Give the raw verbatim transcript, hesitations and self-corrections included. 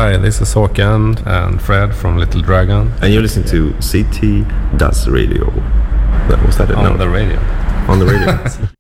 Hi, this is Håkan and Fred from Little Dragon. And you're listening to C T Das Radio. That was that? On no. the radio. On the radio.